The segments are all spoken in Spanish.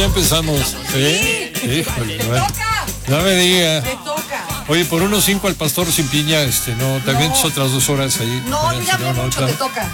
empezamos. ¿Sí? Híjole, bueno. No me diga. Te toca. Oye, por unos 5 al pastor sin piña, no, también es otras 2 horas ahí. No, yo ya hablé mucho, te toca.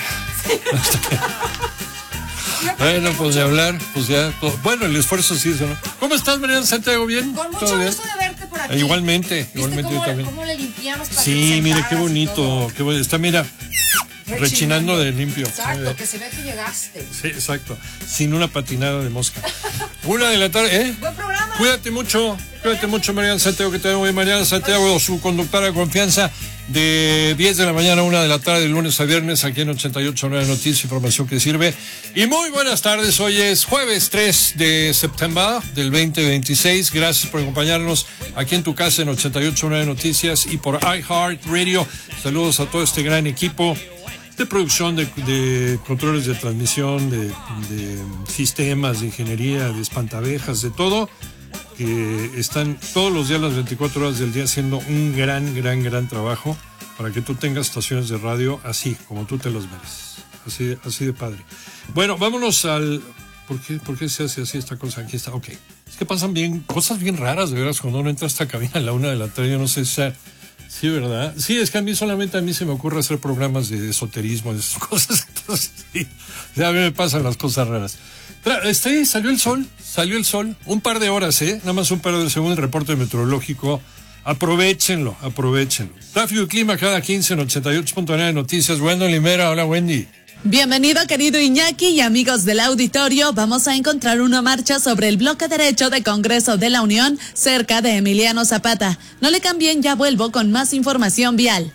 Bueno, pues de hablar, pues ya. Bueno, el esfuerzo sí hizo, ¿no? ¿Cómo estás, Mariana Santiago? ¿Bien? Con mucho ¿Todo bien? gusto de verte por aquí. Igualmente ¿Viste yo cómo, también. cómo le limpiamos para Sí, que mire, qué sentaras y bonito, todo? qué bonito. Está, mira, rechinando de limpio. Exacto, que se ve que llegaste. Sí, exacto. Sin una patinada de mosca. 1 de la tarde, ¿eh? Buen programa. Cuídate mucho, Mariana Santiago, que te veo bien. Mariana Santiago, su conductora de confianza, de 10 de la mañana a 1 de la tarde, de lunes a viernes, aquí en 88.9 Noticias, información que sirve. Y muy buenas tardes, hoy es jueves 3 de septiembre del 2026. Gracias por acompañarnos aquí en tu casa en 88.9 Noticias y por iHeartRadio. Saludos a todo este gran equipo de producción, de controles de transmisión, de sistemas, de ingeniería, de espantabejas, de todo, que están todos los días, las 24 horas del día, haciendo un gran trabajo para que tú tengas estaciones de radio así, como tú te las mereces. Así de padre. Bueno, vámonos al... ¿Por qué se hace así esta cosa? Aquí está, ok. Es que pasan cosas bien raras, de veras, cuando uno entra a esta cabina a la 1 de la tarde, yo no sé si sea... Sí, ¿verdad? Sí, es que solamente a mí se me ocurre hacer programas de esoterismo, de esas cosas. Entonces, sí, a mí me pasan las cosas raras. Salió el sol, un par de horas, nada más un par de horas según el reporte meteorológico. Aprovechenlo. Tráfico y clima cada 15 en 88.9 Noticias. Wendy Limera, hola Wendy. Bienvenido, querido Iñaki y amigos del auditorio. Vamos a encontrar una marcha sobre el bloque derecho de Congreso de la Unión cerca de Emiliano Zapata. No le cambien, ya vuelvo con más información vial.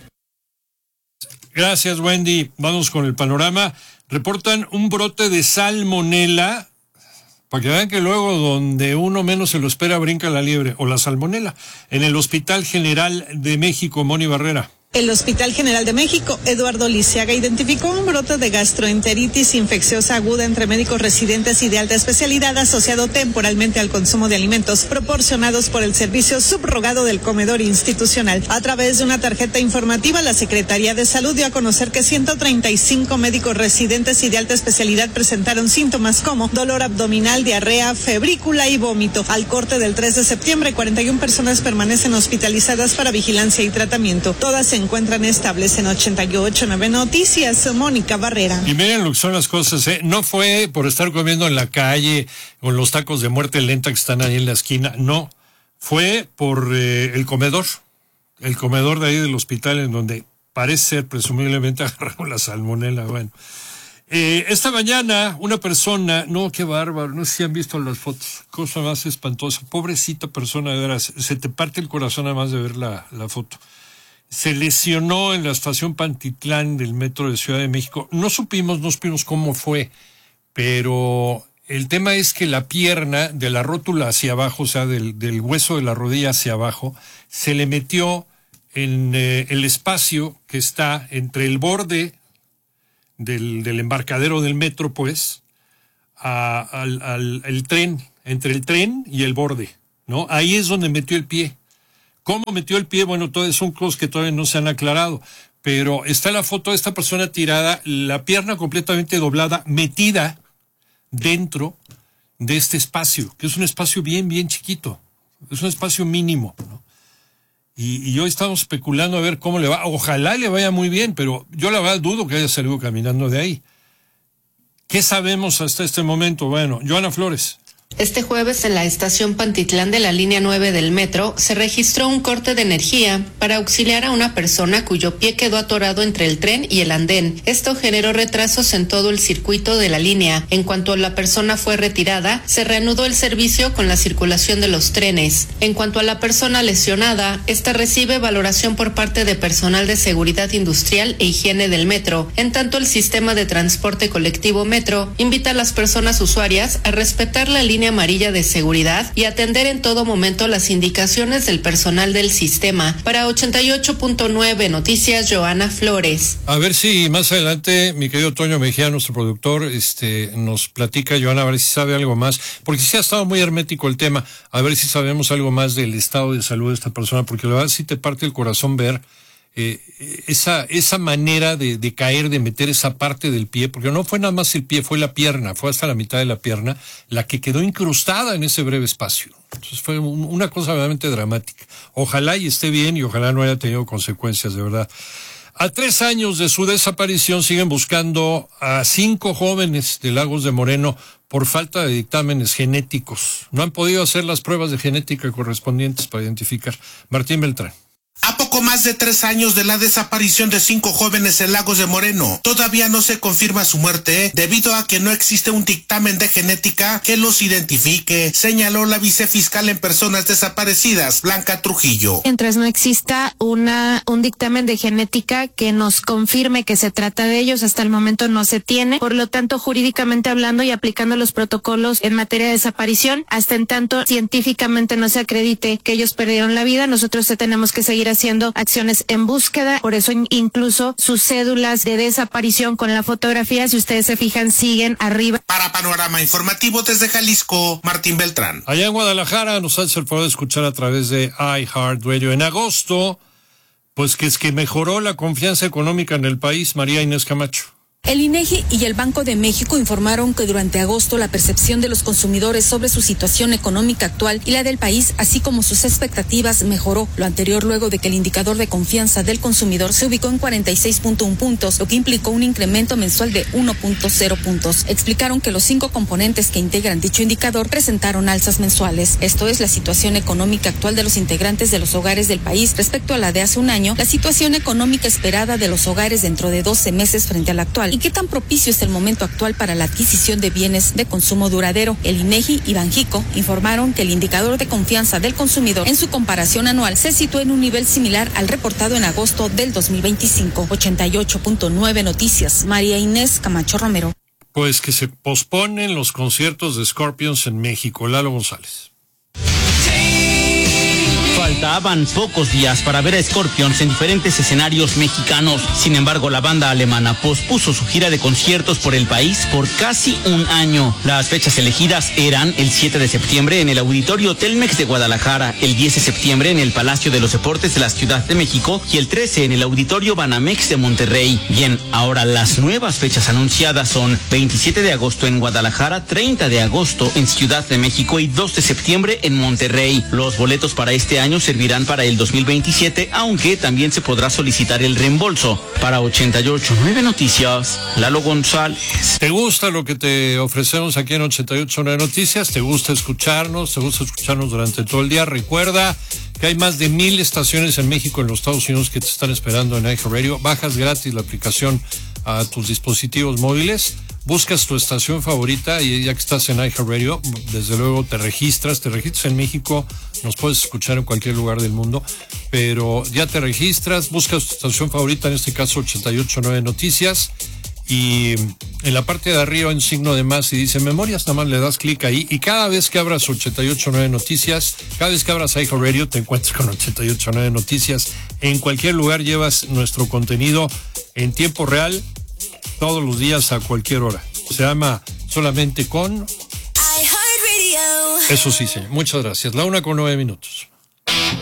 Gracias, Wendy. Vamos con el panorama. Reportan un brote de salmonela, para que vean que luego donde uno menos se lo espera brinca la liebre, o la salmonela, en el Hospital General de México, Moni Barrera. El Hospital General de México, Eduardo Lisiaga, identificó un brote de gastroenteritis infecciosa aguda entre médicos residentes y de alta especialidad asociado temporalmente al consumo de alimentos proporcionados por el servicio subrogado del comedor institucional. A través de una tarjeta informativa, la Secretaría de Salud dio a conocer que 135 médicos residentes y de alta especialidad presentaron síntomas como dolor abdominal, diarrea, febrícula y vómito. Al corte del 3 de septiembre, 41 personas permanecen hospitalizadas para vigilancia y tratamiento. Todas se encuentran estables en 88.9 Noticias. Mónica Barrera. Y miren lo que son las cosas, no fue por estar comiendo en la calle con los tacos de muerte lenta que están ahí en la esquina, no, fue por el comedor de ahí del hospital, en donde parece ser presumiblemente agarraron la salmonela. Bueno, esta mañana una persona, no, qué bárbaro, no sé si han visto las fotos, cosa más espantosa, pobrecita persona, de veras, se te parte el corazón además de ver la foto. Se lesionó en la estación Pantitlán del metro de Ciudad de México. No supimos cómo fue, pero el tema es que la pierna de la rótula hacia abajo, o sea, del hueso de la rodilla hacia abajo, se le metió en el espacio que está entre el borde del embarcadero del metro, pues, al tren, entre el tren y el borde, ¿no? Ahí es donde metió el pie. ¿Cómo metió el pie? Bueno, son cosas que todavía no se han aclarado, pero está la foto de esta persona tirada, la pierna completamente doblada, metida dentro de este espacio, que es un espacio bien chiquito, es un espacio mínimo, ¿no? Y hoy estamos especulando a ver cómo le va. Ojalá le vaya muy bien, pero yo la verdad dudo que haya salido caminando de ahí. ¿Qué sabemos hasta este momento? Bueno, Joana Flores. Este jueves en la estación Pantitlán de la línea 9 del metro se registró un corte de energía para auxiliar a una persona cuyo pie quedó atorado entre el tren y el andén. Esto generó retrasos en todo el circuito de la línea. En cuanto la persona fue retirada, se reanudó el servicio con la circulación de los trenes. En cuanto a la persona lesionada, esta recibe valoración por parte de personal de seguridad industrial e higiene del metro. En tanto, el sistema de transporte colectivo Metro invita a las personas usuarias a respetar la línea amarilla de seguridad y atender en todo momento las indicaciones del personal del sistema. Para 88.9 Noticias, Joana Flores. A ver si más adelante mi querido Toño Mejía, nuestro productor, nos platica, Joana, a ver si sabe algo más, porque sí ha estado muy hermético el tema, a ver si sabemos algo más del estado de salud de esta persona, porque la verdad sí te parte el corazón ver esa manera de caer, de meter esa parte del pie, porque no fue nada más el pie, fue la pierna, fue hasta la mitad de la pierna, la que quedó incrustada en ese breve espacio. Entonces fue una cosa realmente dramática. Ojalá y esté bien y ojalá no haya tenido consecuencias, de verdad. A 3 años de su desaparición siguen buscando a 5 jóvenes de Lagos de Moreno por falta de dictámenes genéticos. No han podido hacer las pruebas de genética correspondientes para identificar. Martín Beltrán. A poco más de 3 años de la desaparición de 5 jóvenes en Lagos de Moreno, todavía no se confirma su muerte debido a que no existe un dictamen de genética que los identifique, señaló la vicefiscal en personas desaparecidas, Blanca Trujillo. Mientras no exista un dictamen de genética que nos confirme que se trata de ellos, hasta el momento no se tiene. Por lo tanto, jurídicamente hablando y aplicando los protocolos en materia de desaparición, hasta en tanto científicamente no se acredite que ellos perdieron la vida, nosotros tenemos que seguir haciendo acciones en búsqueda, por eso incluso sus cédulas de desaparición con la fotografía, si ustedes se fijan, siguen arriba. Para Panorama Informativo desde Jalisco, Martín Beltrán. Allá en Guadalajara nos hace el favor de escuchar a través de iHeartRadio. En agosto, pues que es que mejoró la confianza económica en el país, María Inés Camacho. El INEGI y el Banco de México informaron que durante agosto la percepción de los consumidores sobre su situación económica actual y la del país, así como sus expectativas, mejoró. Lo anterior luego de que el indicador de confianza del consumidor se ubicó en 46.1 puntos, lo que implicó un incremento mensual de 1.0 puntos. Explicaron que los 5 componentes que integran dicho indicador presentaron alzas mensuales. Esto es la situación económica actual de los integrantes de los hogares del país respecto a la de hace un año, la situación económica esperada de los hogares dentro de 12 meses frente a la actual, y qué tan propicio es el momento actual para la adquisición de bienes de consumo duradero. El INEGI y Banjico informaron que el indicador de confianza del consumidor en su comparación anual se situó en un nivel similar al reportado en agosto del 2025. 88.9 Noticias, María Inés Camacho Romero. Pues que se posponen los conciertos de Scorpions en México. Lalo González. Faltaban pocos días para ver a Scorpions en diferentes escenarios mexicanos. Sin embargo, la banda alemana pospuso su gira de conciertos por el país por casi un año. Las fechas elegidas eran el 7 de septiembre en el Auditorio Telmex de Guadalajara, el 10 de septiembre en el Palacio de los Deportes de la Ciudad de México y el 13 en el Auditorio Banamex de Monterrey. Bien, ahora las nuevas fechas anunciadas son 27 de agosto en Guadalajara, 30 de agosto en Ciudad de México y 2 de septiembre en Monterrey. Los boletos para este año servirán para el 2027, aunque también se podrá solicitar el reembolso. Para 88.9 Noticias, Lalo González. ¿Te gusta lo que te ofrecemos aquí en 88.9 Noticias? ¿Te gusta escucharnos? ¿Te gusta escucharnos durante todo el día? Recuerda que hay más de 1,000 estaciones en México, en los Estados Unidos, que te están esperando en iHeartRadio. Bajas gratis la aplicación a tus dispositivos móviles. Buscas tu estación favorita y ya que estás en iHeartRadio, desde luego te registras en México, nos puedes escuchar en cualquier lugar del mundo, pero ya te registras, buscas tu estación favorita, en este caso 88.9 Noticias, y en la parte de arriba en signo de más y dice Memorias, nada más le das clic ahí y cada vez que abras 88.9 Noticias, cada vez que abras iHeartRadio te encuentras con 88.9 Noticias. En cualquier lugar llevas nuestro contenido en tiempo real, todos los días a cualquier hora. Se llama Solamente con... Eso sí, señor. Muchas gracias. 1:09 PM.